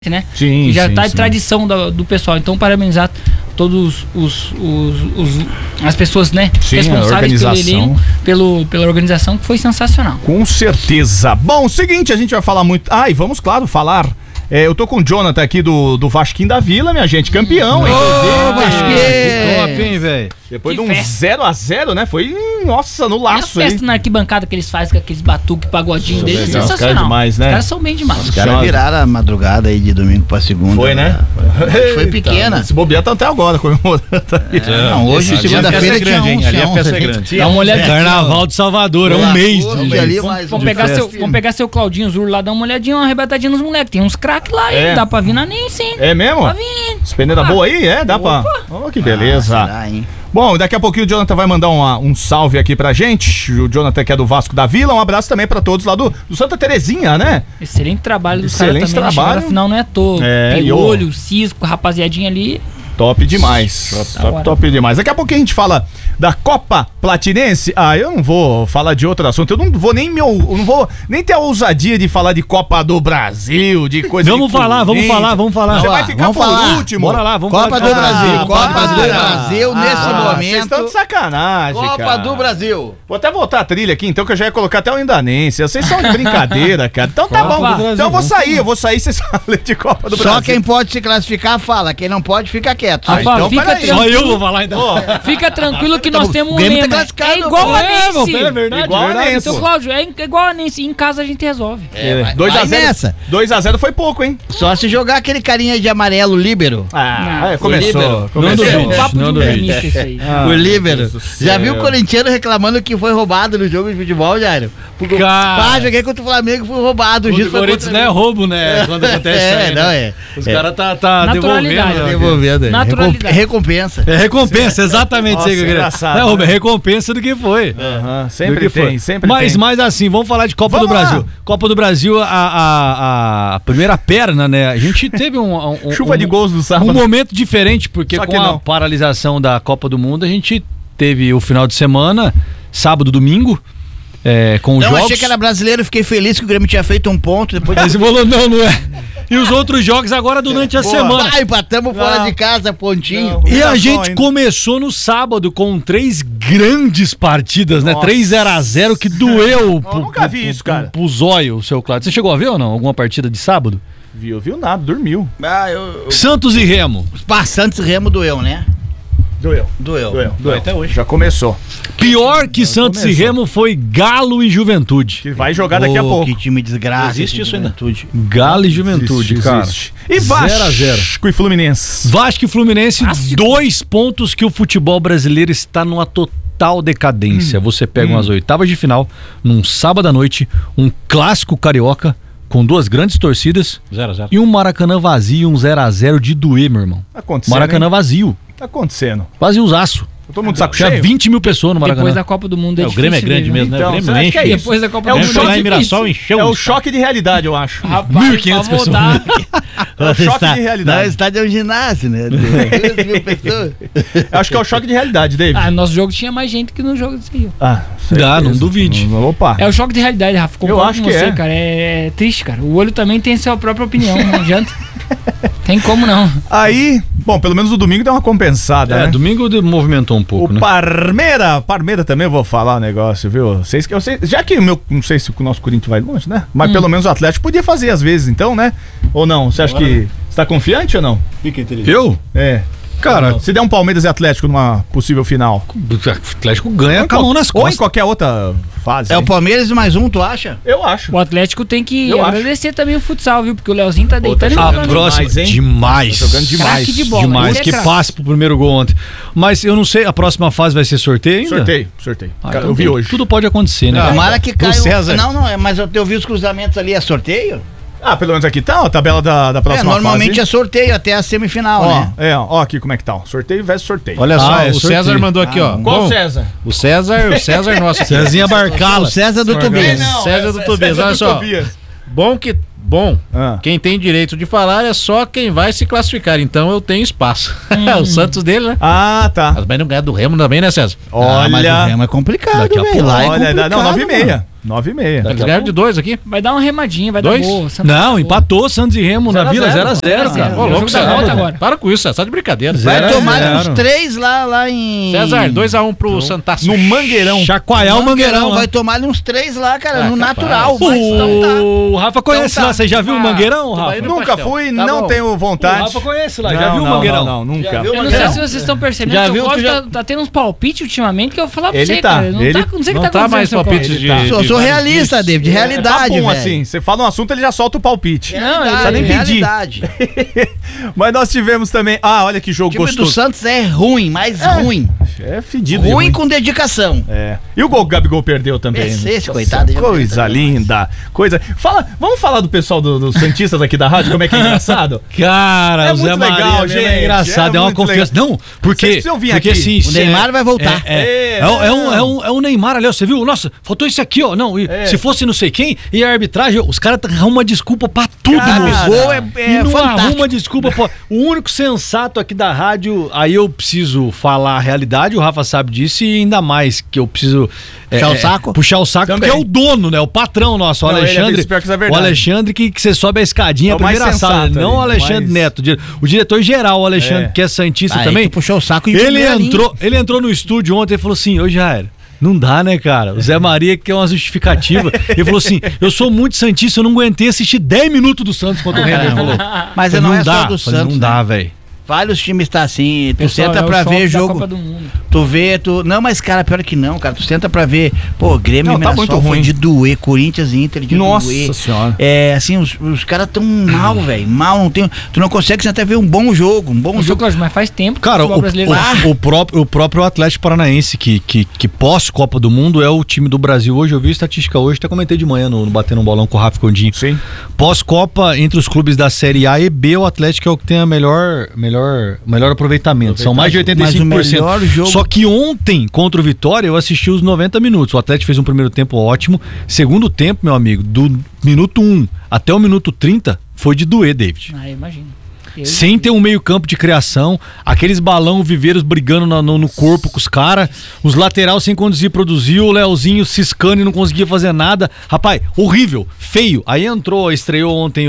né? Sim, já sim, tá de sim. tradição do pessoal. Então, parabenizar todos as pessoas, né? Sim, responsáveis a pelo elenco, pela organização, que foi sensacional. Com certeza. Bom, seguinte, a gente vai falar muito... E vamos, claro, falar... eu tô com o Jonathan aqui do Vasquinho da Vila, minha gente, campeão, hein? Ô, Vasquinho! Top, hein, velho? Depois Que de um festa. 0x0, né? Foi, nossa, no E a laço aí. festa na arquibancada que eles fazem com aqueles batuques, pagodinho deles, legal. sensacional. Os caras demais, né? Os caras são bem demais. Os caras viraram a madrugada aí de domingo pra segunda. Foi, né? Foi pequena. Se bobear, tá até agora comemorando. Não, hoje, segunda-feira, tinha um. Ali a festa é grande. Dá uma olhadinha. Carnaval de Salvador, é um mês. Vamos pegar seu Claudinho Zurlo lá, dar uma olhadinha, uma arrebentadinha nos moleques. Tem uns craques lá, hein? Dá pra vir na Nice, hein? É mesmo? Pra vir. As peneiras boas aí, Dá pra... Oh, que beleza. Será, hein? Bom, daqui a pouquinho o Jonathan vai mandar um salve aqui pra gente. O Jonathan, que é do Vasco da Vila. Um abraço também pra todos lá do Santa Terezinha, né? Excelente trabalho dos caras Excelente também. trabalho. Afinal, não é à toa. Piolho, Cisco, rapaziadinha ali. Top demais. Top demais. Daqui a pouquinho a gente fala da Copa Platinense. Eu não vou falar de outro assunto. Eu não vou nem ter a ousadia de falar de Copa do Brasil, de coisa Vamos falar. Você vai ficar por último. Bora lá, vamos Copa falar. do Brasil. Copa do Brasil nesse Vocês momento. estão de sacanagem, Copa cara. do Brasil. Vou até voltar a trilha aqui, então, que eu já ia colocar até o Indanense. Vocês são de brincadeira, cara. Então tá bom. Então eu vou sair, vocês falam de Copa do Brasil. Só quem pode se classificar fala. Quem não pode, fica quieto. Rafa, então, fica peraí. Só tranquilo. eu vou falar ainda. Fica tranquilo que nós temos um Grêmio tá lema. classificado, É igual a Nice. É verdade, Igual a verdade. Nice. Então, Cláudio, é igual a Nice. Em casa a gente resolve. 2x0. nessa. 2x0 foi pouco, hein? Só se jogar aquele carinha de amarelo, líbero. Começou. Não Isso é um duvide, papo não de duvide. gremista isso aí. O líbero. Deus do céu. Já viu o corintiano reclamando que foi roubado no jogo de futebol, Jairo? Joguei contra o Flamengo, fui roubado. O O juiz foi Corinthians contra não é mim. roubo, né? Quando acontece isso aí, não né? é. Os caras tá Naturalidade, devolvendo. Devolvendo aí. Naturalidade. Recompensa. É recompensa, exatamente isso aí que eu queria. engraçado, Não é roubo, é né? recompensa do que foi. Sempre Do que tem, foi. sempre mas, tem. Mas assim, vamos falar de Copa Vamos do lá. Brasil. Copa do Brasil, a primeira perna, né? A gente teve Chuva de gols do um sábado. momento diferente, porque Só que com a não. paralisação da Copa do Mundo, a gente teve o final de semana, sábado, domingo, com os Não, jogos. achei que era brasileiro, fiquei feliz que o Grêmio tinha feito um ponto. Depois Aí você falou, não é. E os outros jogos agora durante a semana. empatamos fora de casa, pontinho. E a Olha só gente ainda. começou no sábado com 3 grandes partidas, né? Nossa. 3-0 que doeu Eu nunca vi isso, cara. pro zóio, o seu Claudio. Você chegou a ver ou não? Alguma partida de sábado? Viu nada, dormiu. Santos e Remo. Santos e Remo doeu, né? Doeu. Até hoje. Já começou. Pior que Santos e Remo foi Galo e Juventude. Que vai jogar daqui a pouco. Que time desgraça. Existe isso ainda? Juventude. Galo e Juventude, cara. E 0-0. Vasco e Fluminense. Vasco e Fluminense, Clássico. 2 pontos que o futebol brasileiro está numa total decadência. Você pega umas oitavas de final, num sábado à noite, um clássico carioca, com 2 grandes torcidas 0-0. e um Maracanã vazio, um 0-0 de doer, meu irmão. Tá acontecendo, Maracanã hein? vazio, Tá acontecendo. vaziozaço. Todo mundo de saco Tinha cheio? 20 mil pessoas no Maracanã. Depois da Copa do Mundo é O Grêmio é difícil grande mesmo, né? Então, O Grêmio você acha enche que é isso. Depois da Copa É do um Mundo choque lá em de Mirassol encheu. É o choque de realidade, eu acho. Rapaz, 1.500 pra voltar. É o choque de realidade. Não, o estádio é um ginásio, né? 2.000 pessoas. Acho que é o choque de realidade, David. Nosso jogo tinha mais gente que no jogo desse aí. Não duvide. Opa. É o choque de realidade, Rafa. Concordo acho com que você, é. cara. É triste, cara. O olho também tem sua própria opinião, não adianta. Tem como não. Aí, bom, pelo menos o domingo deu uma compensada, né? Domingo movimentou um pouco, O né? Parmeira também eu vou falar um negócio, viu? Já que não sei se o nosso Corinthians vai longe, né? Mas pelo menos o Atlético podia fazer às vezes, então, né? Ou não? Você acha que... Você tá confiante ou não? Fica inteligente. Eu? É. Cara, Se der um Palmeiras e Atlético numa possível final. o Atlético ganha com a mão nas Ou em costas. qualquer outra fase. É o hein? Palmeiras e mais um, tu acha? Eu acho. O Atlético tem que Eu acho. agradecer também o futsal, viu? Porque o Leozinho tá deitando tá e A jogando jogando. próxima, demais, hein? demais. Tá jogando demais. Craque de bola. Demais, Ele é que craque. passe pro primeiro gol ontem. Mas eu não sei, a próxima fase vai ser sorteio ainda? Sorteio. Ah, Cara, então eu vi hoje. Tudo pode acontecer, né? Tomara que caia. César. Não, mas eu vi os cruzamentos ali, é sorteio? Pelo menos aqui tá ó, a tabela da próxima Normalmente fase. é sorteio até a semifinal, né? Ó aqui como é que tá. Ó. Sorteio versus sorteio. Olha só, é o sorteio. César mandou aqui, ó. Qual Bom, César? o César nosso. Cezinha Barcala. O César do Tobias. César do Tobias, olha só. Bom, quem tem direito de falar é só quem vai se classificar, então eu tenho espaço. É o Santos dele, né? Tá. Mas não ganha do Remo também, né, César? Mas o Olha. Remo é complicado, Daqui a velho. pouco. Lá é Olha, complicado, não, 9h30. mano. 9h30. Eles ganharam de 2 aqui. Vai dar uma remadinha, vai 2? dar boa. Não, empatou Santos e Remo na Vila 0x0, cara. Ô, louco, volta agora. Para com isso, é só de brincadeira. Vai tomar uns 3 lá em... César, 2x1 pro Santaço. No Mangueirão. Chacoalhar o Mangueirão. Vai tomar uns 3 lá, cara, no natural. Mas então tá. O Rafa conhece lá, você já viu o Mangueirão, Rafa? Nunca fui, não tenho vontade. O Rafa conhece lá, já viu o Mangueirão? Não, nunca. Eu não sei se vocês estão percebendo, Já que viu, o Cláudio tu já- tá tendo uns palpites ultimamente que eu vou falar pra Ele você, tá, cara. Não sei o que Não tá tá mais acontecendo, palpites seu Cláudio. de... Sou realista, David, de realidade, Papum, velho. assim, você fala um assunto, ele já solta o palpite. Não, Não precisa nem pedir. realidade. Mas nós tivemos também... olha que jogo O time do gostoso. Santos é ruim, mas ruim. É fedido de Ruim com dedicação. É. E o gol que o Gabigol perdeu também. Esse Nossa, coitado, coisa linda. Vamos falar do pessoal dos Santistas aqui da rádio, como é que é engraçado? Cara, É o Zé muito legal, Maria gente, é engraçado, é é uma muito confiança. legal. Não, porque Vocês precisam vir aqui. assim, O Neymar vai voltar. É um Neymar ali, ó, você viu? Nossa, faltou isso aqui, ó. Não, se fosse não sei quem, e a arbitragem, os caras arrumam desculpa pra tudo, moço. Gol E não fantástico. arruma desculpa. Pô. O único sensato aqui da rádio, aí eu preciso falar a realidade, o Rafa sabe disso, e ainda mais que eu preciso puxar o saco, Também. porque é o dono, né? O patrão nosso, o Não, ele é Alexandre. pior que isso é O verdade. Alexandre que você sobe a escadinha, É a o mais primeira sala, sensato não ali, o Alexandre mais- Neto. O diretor geral, o Alexandre, que é santista Aí também. tu puxou o saco e Ele entrou no estúdio ontem e falou assim: ô Jair, não dá, né, cara? O Zé Maria que é uma justificativa. Ele falou assim: eu sou muito santista, eu não aguentei assistir 10 minutos do Santos contra o Remo. Ele falou. Mas Falei, não é dá. só do Falei, Santos. não dá, né? velho. Vários times tá assim, tu Pessoal, senta é o pra choque ver da jogo, Copa do Mundo. tu vê, não, mas cara, pior que não, cara, tu senta pra ver, pô, Grêmio Não, e tá Mirassol muito foi ruim. de doer, Corinthians e Inter de Nossa doer. senhora. É, assim, os caras tão mal, velho, mal, não tem, tu não consegue sentar ver um bom jogo, Ô, seu Cláudio, mas faz tempo que Cara, o futebol brasileiro... o próprio Atlético Paranaense, que pós-Copa do Mundo é o time do Brasil hoje. Eu vi a estatística hoje, até comentei de manhã no Batendo um Bolão com o Rafa Condinho. Sim. Pós-Copa, entre os clubes da Série A e B, o Atlético é o que tem a melhor aproveitamento. São mais de 85%. Mas o melhor jogo- Só que ontem, contra o Vitória, eu assisti os 90 minutos. O Atlético fez um primeiro tempo ótimo. Segundo tempo, meu amigo, do minuto 1 até o minuto 30, foi de doer, David. Ah, imagino. Sem ter um meio campo de criação, aqueles balão viveiros brigando no corpo com os caras, os lateral sem conseguir produzir, o Leozinho ciscando e não conseguia fazer nada. Rapaz, horrível, feio. Aí estreou ontem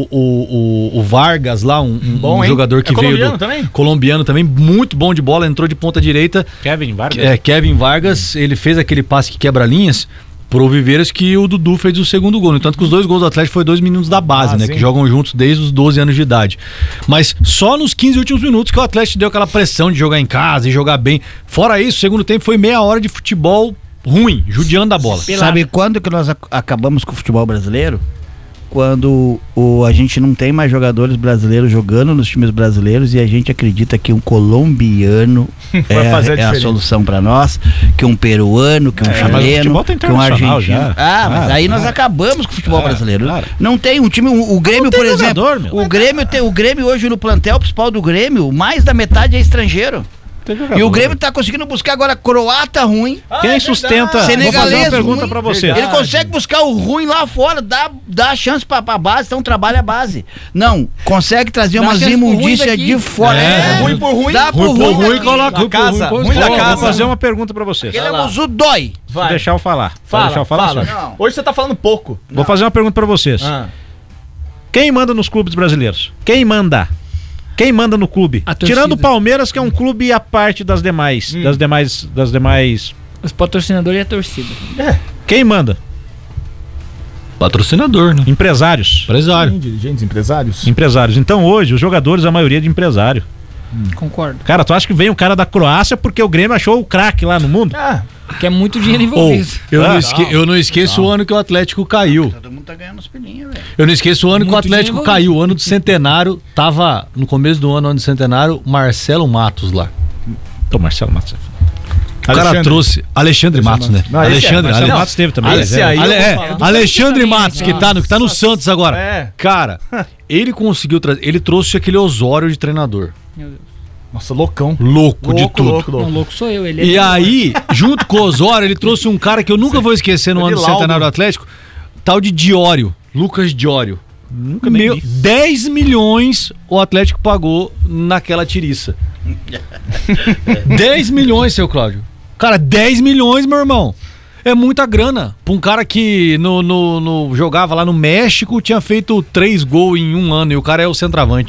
o Vargas lá, um Bom, hein? jogador que É veio colombiano também? colombiano também, muito bom de bola, entrou de ponta direita. Kevin Vargas. Kevin Vargas, ele fez aquele passe que quebra linhas pro Viveiros, que o Dudu fez o segundo gol. No entanto que os 2 gols do Atlético foi 2 meninos da base, né? sim. Que jogam juntos desde os 12 anos de idade. Mas só nos 15 últimos minutos que o Atlético deu aquela pressão de jogar em casa e jogar bem. Fora isso, o segundo tempo foi meia hora de futebol ruim, judiando da bola. Sabe quando que nós acabamos com o futebol brasileiro? Quando a gente não tem mais jogadores brasileiros jogando nos times brasileiros e a gente acredita que um colombiano Vai fazer a é a diferença. solução pra nós, que um peruano, que um mas o chileno, futebol tá que um internacional argentino. já. Mas aí nós acabamos com o futebol brasileiro. claro. Não tem um time, o Grêmio, tem por exemplo, jogador, meu. o Grêmio hoje no plantel principal do Grêmio, mais da metade é estrangeiro. E o Grêmio tá conseguindo buscar agora croata ruim. Quem sustenta? Vou Senegalês fazer uma pergunta ruim. pra você. Ele consegue buscar o ruim lá fora, dá chance pra base, então trabalha a base. Não, consegue trazer Dá umas chance pro ruim imundícias daqui. de fora. ruim por ruim. Dá pro ruim, coloca da casa. Ruim da Vou casa. fazer uma pergunta pra vocês. Ele é um dói. Vou deixar eu falar. Fala, Vou deixar eu falar, fala. senhor. Não. Hoje você tá falando pouco. Vou fazer uma pergunta pra vocês. Quem manda nos clubes brasileiros? Quem manda? Quem manda no clube? A torcida. Tirando o Palmeiras, que é um clube à parte das demais. Das demais. Os patrocinadores e a torcida. Quem manda? Patrocinador, né? Empresários. Empresário. Dirigentes, empresários. Empresários. Então hoje, os jogadores, a maioria é de empresário. Concordo. Cara, tu acha que vem um cara da Croácia porque o Grêmio achou o craque lá no mundo? Que é muito dinheiro Ou, envolvido. eu não esqueço o ano que o Atlético caiu. Todo mundo tá ganhando os pilinhos, velho. Eu não esqueço o ano que o Muito Atlético dinheiro caiu. O ano do centenário, tava no começo do ano do centenário, Marcelo Matos lá. Ô, Marcelo Matos. O cara trouxe Alexandre Matos, né? Não, esse Alexandre, Marcelo não, Matos teve também. esse aí eu vou falar. Alexandre Matos, que tá no Santos agora. É. Cara, ele conseguiu trazer. Ele trouxe aquele Osório de treinador. Meu Deus. Nossa, loucão. Louco de tudo. Não, louco sou eu. Ele E é aí, junto com o Osório, ele trouxe um cara que eu nunca vou esquecer no ano do Edilaldo. centenário do Atlético, tal de Diório, Lucas Diório. Nunca nem vi. 10 milhões o Atlético pagou naquela tiriça. 10 milhões, seu Cláudio. Cara, 10 milhões, meu irmão. É muita grana. Pra um cara que jogava lá no México, tinha feito 3 gols em um ano e o cara é o centroavante.